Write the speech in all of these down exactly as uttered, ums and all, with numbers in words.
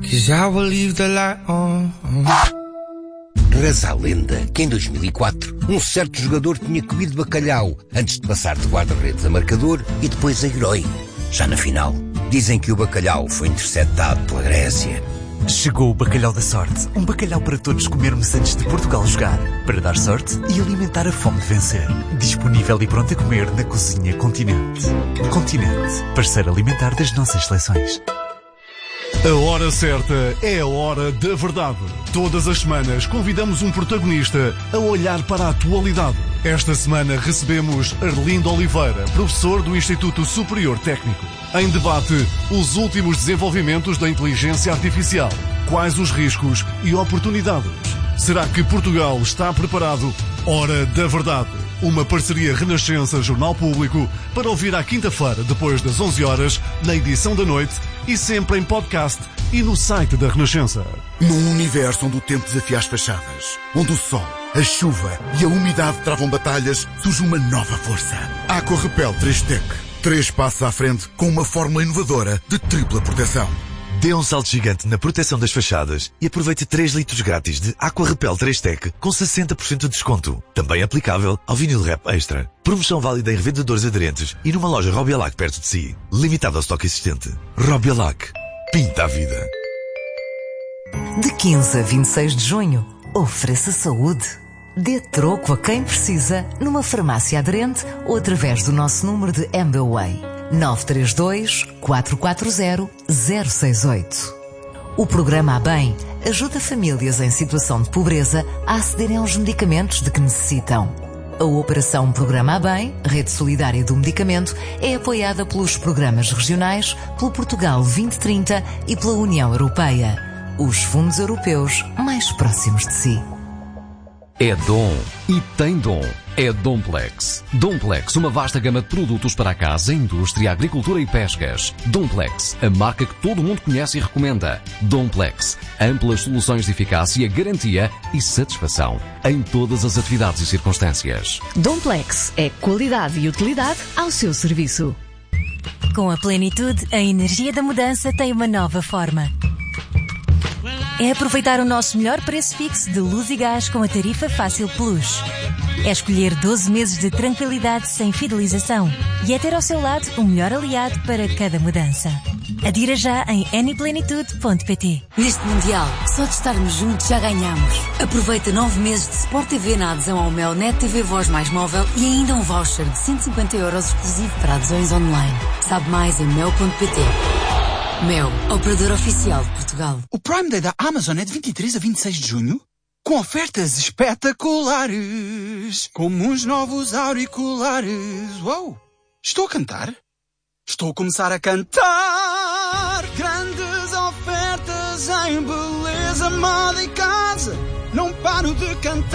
'cause I will leave the light on. Reza a lenda que em dois mil e quatro um certo jogador tinha comido bacalhau antes de passar de guarda-redes a marcador e depois a herói. Já na final, dizem que o bacalhau foi interceptado pela Grécia. Chegou o bacalhau da sorte. Um bacalhau para todos comermos antes de Portugal jogar. Para dar sorte e alimentar a fome de vencer. Disponível e pronto a comer na Cozinha Continente. Continente, parceiro alimentar das nossas seleções. A hora certa é a hora da verdade. Todas as semanas convidamos um protagonista a olhar para a atualidade. Esta semana recebemos Arlindo Oliveira, professor do Instituto Superior Técnico. Em debate, os últimos desenvolvimentos da inteligência artificial. Quais os riscos e oportunidades? Será que Portugal está preparado? Hora da verdade. Uma parceria Renascença Jornal Público para ouvir à quinta-feira, depois das onze horas, na edição da noite e sempre em podcast e no site da Renascença. Num universo onde o tempo desafia as fachadas, onde o sol, a chuva e a umidade travam batalhas, surge uma nova força. Aqua Repel três Tech. Três passos à frente com uma fórmula inovadora de tripla proteção. Dê um salto gigante na proteção das fachadas e aproveite três litros grátis de Aqua Repel três Tech com sessenta por cento de desconto. Também aplicável ao vinil Rap Extra. Promoção válida em revendedores aderentes e numa loja Robialac perto de si. Limitado ao estoque existente. Robialac. Pinta a vida. De quinze a vinte e seis de junho, ofereça saúde. Dê troco a quem precisa numa farmácia aderente ou através do nosso número de M B W A Y. nove três dois, quatro quatro zero, zero seis oito. O programa A Bem ajuda famílias em situação de pobreza a acederem aos medicamentos de que necessitam. A Operação Programa A Bem, Rede Solidária do Medicamento, é apoiada pelos programas regionais, pelo Portugal vinte trinta e pela União Europeia. Os fundos europeus mais próximos de si. É dom e tem dom. É Domplex. Domplex, uma vasta gama de produtos para a casa, indústria, agricultura e pescas. Domplex, a marca que todo mundo conhece e recomenda. Domplex, amplas soluções de eficácia, garantia e satisfação em todas as atividades e circunstâncias. Domplex é qualidade e utilidade ao seu serviço. Com a plenitude, a energia da mudança tem uma nova forma. É aproveitar o nosso melhor preço fixo de luz e gás com a tarifa Fácil Plus. É escolher doze meses de tranquilidade sem fidelização. E é ter ao seu lado o melhor aliado para cada mudança. Adira já em aniplenitude ponto pt. Neste Mundial, só de estarmos juntos já ganhamos. Aproveita nove meses de Sport T V na adesão ao Mel Net T V Voz mais móvel e ainda um voucher de cento e cinquenta euros exclusivo para adesões online. Sabe mais em mel ponto pt. Mel, operador oficial de Portugal. O Prime Day da Amazon é de vinte e três a vinte e seis de junho, com ofertas espetaculares, como uns novos auriculares. Uou! Estou a cantar? Estou a começar a cantar. Grandes ofertas em beleza, moda e casa. Não paro de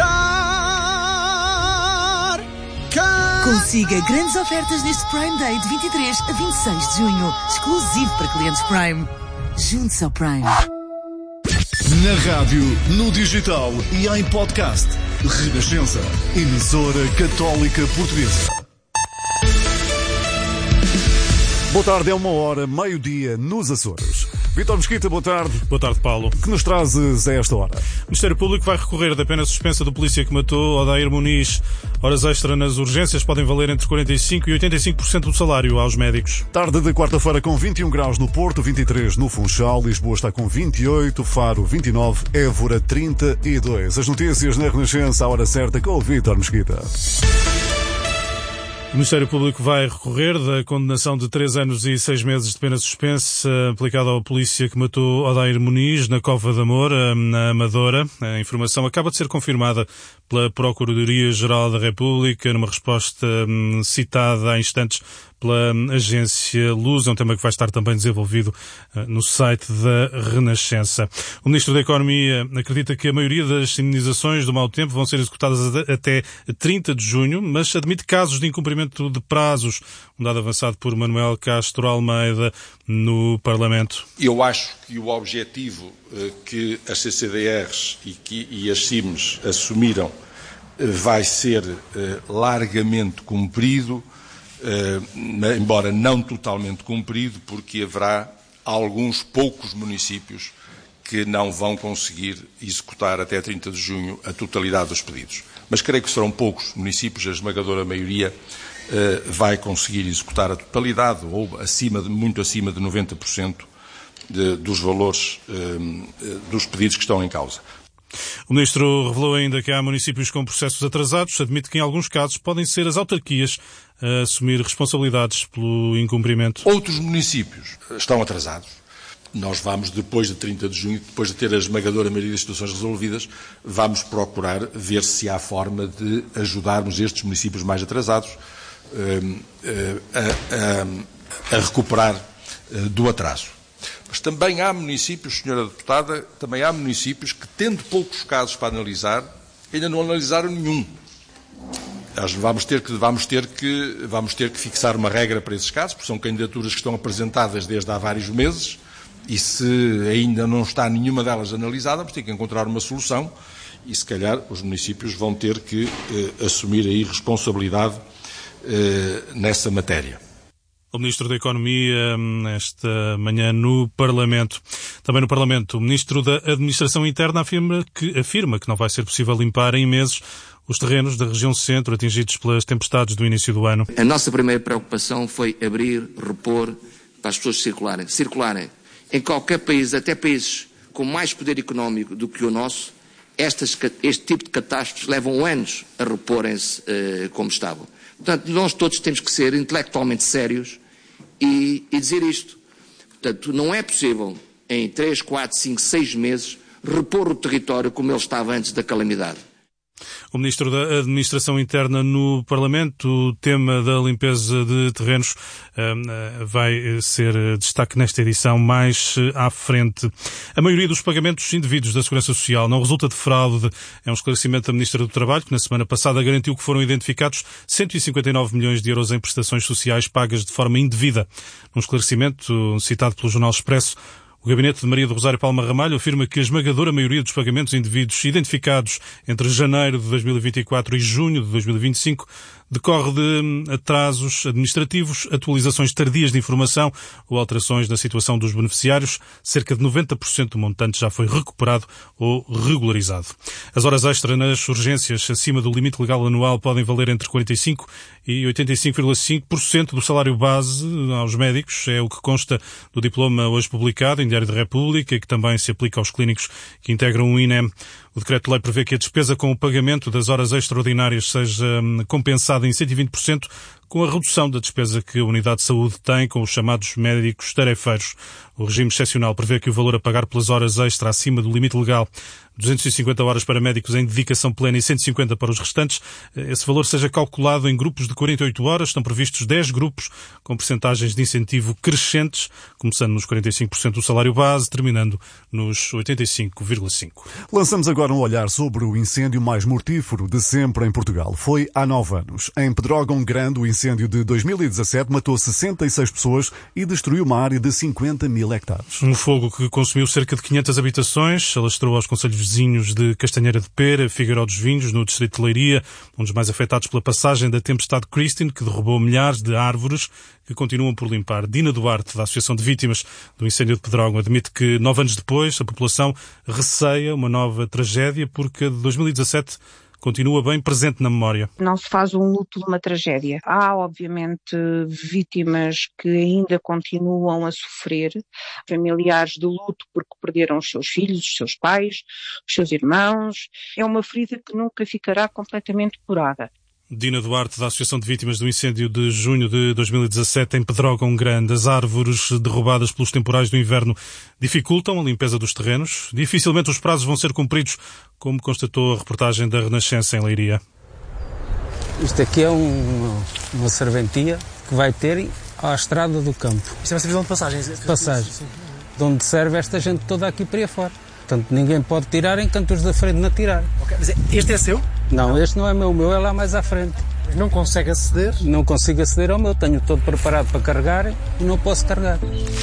cantar. Can... Consiga grandes ofertas neste Prime Day de vinte e três a vinte e seis de junho. Exclusivo para clientes Prime. Junte-se ao Prime. Na rádio, no digital e em podcast. Renascença, emissora católica portuguesa. Boa tarde, é uma hora, meio-dia, nos Açores. Vítor Mesquita, boa tarde. Boa tarde, Paulo. Que nos trazes a esta hora? O Ministério Público vai recorrer da pena suspensa do polícia que matou Odair Muniz. Horas extra nas urgências podem valer entre quarenta e cinco por cento e oitenta e cinco por cento do salário aos médicos. Tarde de quarta-feira com vinte e um graus no Porto, vinte e três no Funchal, Lisboa está com vinte e oito, Faro vinte e nove, Évora trinta e dois. As notícias na Renascença, à hora certa, com o Vítor Mesquita. O Ministério Público vai recorrer da condenação de três anos e seis meses de pena suspensa aplicada ao polícia que matou Odair Muniz na Cova de Amor, na Amadora. A informação acaba de ser confirmada pela Procuradoria-Geral da República numa resposta hum, citada há instantes pela agência Luz. É um tema que vai estar também desenvolvido uh, no site da Renascença. O Ministro da Economia acredita que a maioria das indenizações do mau tempo vão ser executadas até trinta de junho, mas admite casos de incumprimento de prazos. Um dado avançado por Manuel Castro Almeida no Parlamento. Eu acho que o objetivo uh, que as C C D Rs e, que, e as C I Ms assumiram uh, vai ser uh, largamente cumprido, Uh, embora não totalmente cumprido, porque haverá alguns poucos municípios que não vão conseguir executar até trinta de junho a totalidade dos pedidos. Mas creio que serão poucos municípios, a esmagadora maioria uh, vai conseguir executar a totalidade ou acima de, muito acima de noventa por cento de, dos valores uh, dos pedidos que estão em causa. O Ministro revelou ainda que há municípios com processos atrasados. Admite que em alguns casos podem ser as autarquias a assumir responsabilidades pelo incumprimento. Outros municípios estão atrasados. Nós vamos, depois de trinta de junho, depois de ter a esmagadora maioria das situações resolvidas, vamos procurar ver se há forma de ajudarmos estes municípios mais atrasados a, a, a recuperar do atraso. Mas também há municípios, senhora Deputada, também há municípios que, tendo poucos casos para analisar, ainda não analisaram nenhum. Nós vamos ter que, vamos ter que, vamos ter que fixar uma regra para esses casos, porque são candidaturas que estão apresentadas desde há vários meses, e se ainda não está nenhuma delas analisada, vamos ter que encontrar uma solução, e se calhar os municípios vão ter que eh, assumir aí responsabilidade eh, nessa matéria. O Ministro da Economia, esta manhã no Parlamento. Também no Parlamento, o Ministro da Administração Interna afirma que, afirma que não vai ser possível limpar em meses os terrenos da região centro atingidos pelas tempestades do início do ano. A nossa primeira preocupação foi abrir, repor, para as pessoas circularem. Circularem. Em qualquer país, até países com mais poder económico do que o nosso, estas, este tipo de catástrofes levam anos a reporem-se uh, como estavam. Portanto, nós todos temos que ser intelectualmente sérios e, e dizer isto. Portanto, não é possível, em três, quatro, cinco, seis meses, repor o território como ele estava antes da calamidade. O Ministro da Administração Interna no Parlamento, o tema da limpeza de terrenos vai ser destaque nesta edição mais à frente. A maioria dos pagamentos indevidos da Segurança Social não resulta de fraude. É um esclarecimento da Ministra do Trabalho, que na semana passada garantiu que foram identificados cento e cinquenta e nove milhões de euros em prestações sociais pagas de forma indevida. Num esclarecimento citado pelo Jornal Expresso, o gabinete de Maria do Rosário Palma Ramalho afirma que a esmagadora maioria dos pagamentos indevidos identificados entre janeiro de dois mil e vinte e quatro e junho de dois mil e vinte e cinco decorre de atrasos administrativos, atualizações tardias de informação ou alterações na situação dos beneficiários. Cerca de noventa por cento do montante já foi recuperado ou regularizado. As horas extra nas urgências acima do limite legal anual podem valer entre quarenta e cinco e oitenta e cinco vírgula cinco por cento do salário base aos médicos. É o que consta do diploma hoje publicado em Diário da República e que também se aplica aos clínicos que integram o I N E M. O Decreto-Lei prevê que a despesa com o pagamento das horas extraordinárias seja compensada em cento e vinte por cento com a redução da despesa que a Unidade de Saúde tem com os chamados médicos tarefeiros. O regime excepcional prevê que o valor a pagar pelas horas extra acima do limite legal, duzentas e cinquenta horas para médicos em dedicação plena e cento e cinquenta para os restantes, esse valor seja calculado em grupos de quarenta e oito horas. Estão previstos dez grupos com percentagens de incentivo crescentes, começando nos quarenta e cinco por cento do salário base, terminando nos oitenta e cinco vírgula cinco por cento. Lançamos agora um olhar sobre o incêndio mais mortífero de sempre em Portugal. Foi há nove anos. Em Pedrógão Grande, o incêndio de dois mil e dezassete matou sessenta e seis pessoas e destruiu uma área de cinquenta mil hectares. Um fogo que consumiu cerca de quinhentas habitações, alastrou aos concelhos vizinhos de Castanheira de Pera, Figueiró dos Vinhos, no distrito de Leiria, um dos mais afetados pela passagem da tempestade Christine, que derrubou milhares de árvores que continuam por limpar. Dina Duarte, da Associação de Vítimas do Incêndio de Pedrógão, admite que nove anos depois a população receia uma nova tragédia porque a de dois mil e dezassete continua bem presente na memória. Não se faz um luto de uma tragédia. Há, obviamente, vítimas que ainda continuam a sofrer, familiares de luto porque perderam os seus filhos, os seus pais, os seus irmãos. É uma ferida que nunca ficará completamente curada. Dina Duarte, da Associação de Vítimas do Incêndio de junho de dois mil e dezassete em Pedrógão Grande. As árvores derrubadas pelos temporais do inverno dificultam a limpeza dos terrenos. Dificilmente os prazos vão ser cumpridos, como constatou a reportagem da Renascença em Leiria. Isto aqui é um, uma serventia que vai ter à estrada do campo. Isto é uma servidão de passagens? Passagem. De onde serve esta gente toda aqui para aí fora. Portanto, ninguém pode tirar enquanto os da frente não tirar. Okay, mas este é seu? Não, este não é meu, o meu é lá mais à frente. Mas não consegue aceder? Não consigo aceder ao meu, tenho todo preparado para carregar e não posso carregar.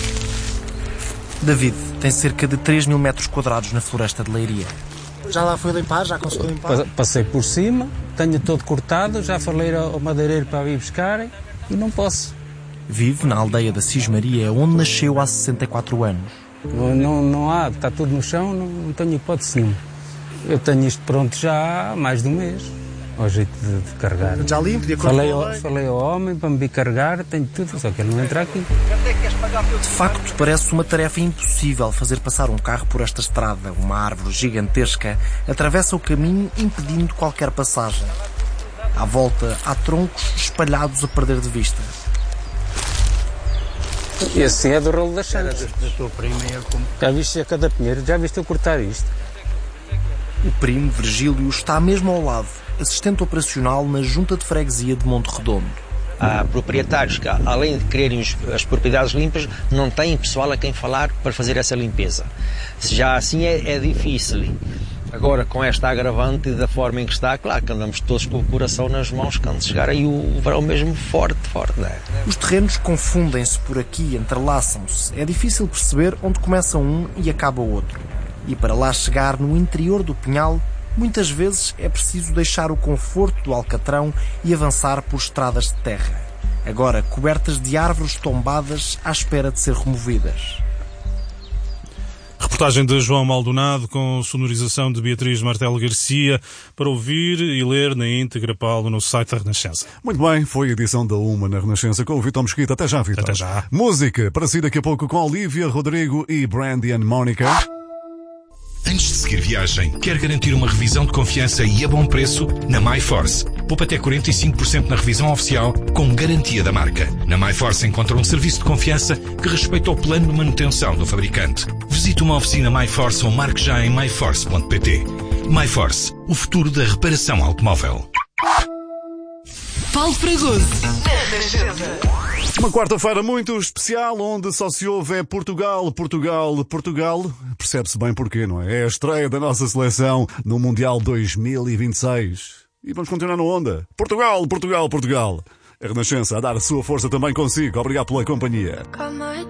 David tem cerca de três mil metros quadrados na floresta de Leiria. Já lá foi limpar? Já conseguiu limpar? Passei por cima, tenho todo cortado, já falei ao madeireiro para vir buscarem e não posso. Vive na aldeia da Cismaria, onde nasceu há sessenta e quatro anos. Não, não, não há, está tudo no chão, não, não tenho hipótese nenhuma. Eu tenho isto pronto já há mais de um mês, ao jeito de, de carregar. Já limpo, de acordo falei com a ao, lei. falei ao homem para me bicarregar, tenho tudo, só que ele não entra aqui. De facto, parece uma tarefa impossível fazer passar um carro por esta estrada. Uma árvore gigantesca atravessa o caminho, impedindo qualquer passagem. À volta, há troncos espalhados a perder de vista. E assim é do rolo das chanas. Já viste a cada pinheiro? Já viste eu cortar isto? O primo, Virgílio, está mesmo ao lado, assistente operacional na Junta de Freguesia de Monte Redondo. Há proprietários que, além de quererem as propriedades limpas, não têm pessoal a quem falar para fazer essa limpeza. Se já assim é, é difícil. Agora, com esta agravante e da forma em que está, claro que andamos todos com o coração nas mãos quando chegar aí o verão mesmo forte, forte. Não é? Os terrenos confundem-se por aqui, entrelaçam-se. É difícil perceber onde começa um e acaba o outro. E para lá chegar no interior do Pinhal, muitas vezes é preciso deixar o conforto do Alcatrão e avançar por estradas de terra, agora cobertas de árvores tombadas à espera de ser removidas. Reportagem de João Maldonado com sonorização de Beatriz Martelo Garcia, para ouvir e ler na íntegra, Paulo, no site da Renascença. Muito bem, foi a edição da Uma na Renascença com o Vitor Mesquita. Até já, Vitor. Até já. Música, para si daqui a pouco com Olivia, Rodrigo e Brandy and Mónica. Antes de seguir viagem, quer garantir uma revisão de confiança e a bom preço? Na MyForce. Poupa até quarenta e cinco por cento na revisão oficial, com garantia da marca. Na MyForce encontra um serviço de confiança que respeita o plano de manutenção do fabricante. Visite uma oficina MyForce ou marque já em my force ponto p t. MyForce, o futuro da reparação automóvel. Paulo Fragoso. Uma quarta-feira muito especial, onde só se ouve é Portugal, Portugal, Portugal. Percebe-se bem porquê, não é? É a estreia da nossa seleção no Mundial dois mil e vinte e seis. E vamos continuar na onda. Portugal, Portugal, Portugal. A Renascença a dar a sua força também consigo. Obrigado pela companhia.